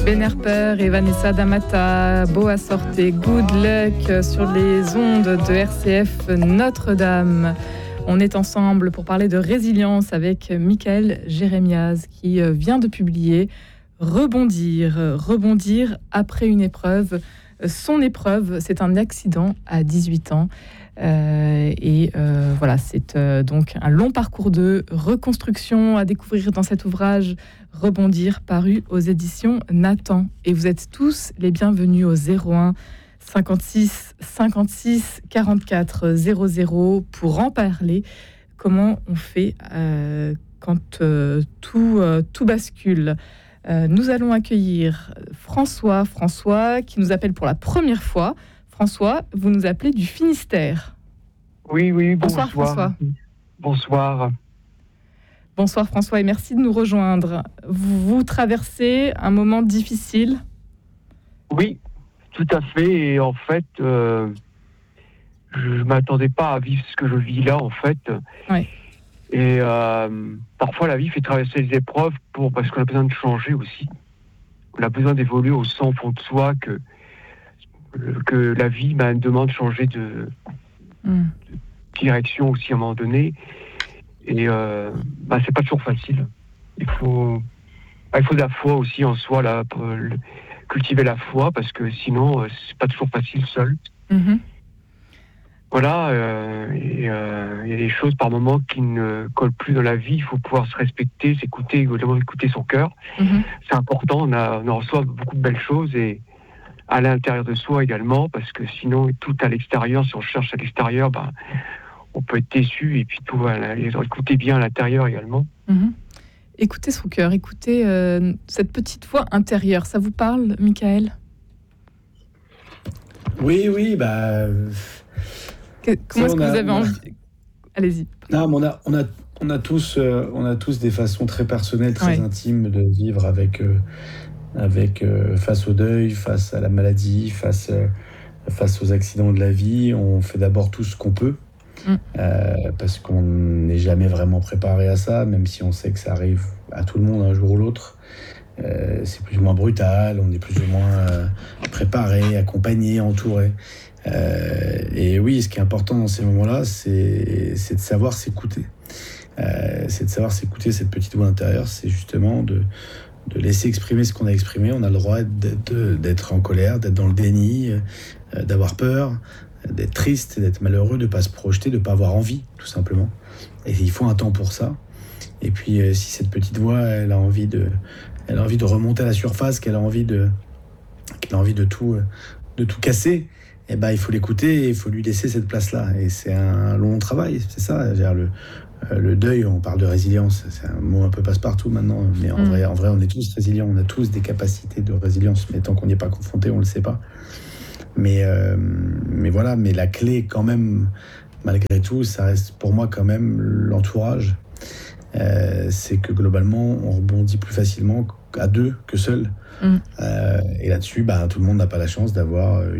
Ben Harper et Vanessa D'Amata, Boa Sorte, Good Luck sur les ondes de RCF Notre-Dame. On est ensemble pour parler de résilience avec Michael Jérémiaz qui vient de publier Rebondir après une épreuve. Son épreuve, c'est un accident à 18 ans. Voilà, c'est donc un long parcours de reconstruction à découvrir dans cet ouvrage Rebondir, paru aux éditions Nathan. Et vous êtes tous les bienvenus au 01 56 56 44 00 pour en parler. Comment on fait quand tout bascule. Nous allons accueillir François qui nous appelle pour la première fois. François, vous nous appelez du Finistère. Oui, bonsoir. François. Bonsoir François et merci de nous rejoindre. Vous traversez un moment difficile ? Oui, tout à fait. Et en fait, je ne m'attendais pas à vivre ce que je vis là, en fait. Oui. Et parfois, la vie fait traverser les épreuves parce qu'on a besoin de changer aussi. On a besoin d'évoluer au fond de soi, que la vie demande de changer de direction aussi à un moment donné. Et c'est pas toujours facile. Il faut de la foi aussi en soi là, pour cultiver la foi, parce que sinon c'est pas toujours facile seul. Mm-hmm. Voilà, il y a des choses par moments qui ne collent plus dans la vie. Il faut pouvoir se respecter, s'écouter, écouter son cœur. Mm-hmm. C'est important. On reçoit beaucoup de belles choses et à l'intérieur de soi également, parce que sinon tout à l'extérieur, si on cherche à l'extérieur, on peut être déçu, et puis tout va écouter bien à l'intérieur également. Mmh. Écoutez son cœur, écoutez cette petite voix intérieure. Ça vous parle, Michael ? Oui. Comment est-ce que vous avez envie ? Allez-y. Non, mais on a tous des façons très personnelles, très intimes de vivre avec face au deuil, face à la maladie, face aux accidents de la vie. On fait d'abord tout ce qu'on peut. Parce qu'on n'est jamais vraiment préparé à ça, même si on sait que ça arrive à tout le monde un jour ou l'autre. C'est plus ou moins brutal, on est plus ou moins préparé, accompagné, entouré. Et oui, ce qui est important dans ces moments-là, c'est de savoir s'écouter. C'est de savoir s'écouter cette petite voix intérieure, c'est justement de laisser exprimer ce qu'on a exprimé. On a le droit d'être en colère, d'être dans le déni, d'avoir peur, d'être triste, d'être malheureux, de ne pas se projeter, de ne pas avoir envie, tout simplement. Et il faut un temps pour ça. Et puis, si cette petite voix, elle a envie de remonter à la surface, qu'elle a envie de tout casser, il faut l'écouter et il faut lui laisser cette place-là. Et c'est un long travail, c'est ça. Le deuil, on parle de résilience, c'est un mot un peu passe-partout maintenant, mais en vrai, on est tous résilients, on a tous des capacités de résilience, mais tant qu'on n'y est pas confronté, on ne le sait pas. Mais voilà, mais la clé quand même, malgré tout, ça reste pour moi quand même l'entourage. C'est que globalement, on rebondit plus facilement à deux que seul. Et là-dessus, tout le monde n'a pas la chance d'avoir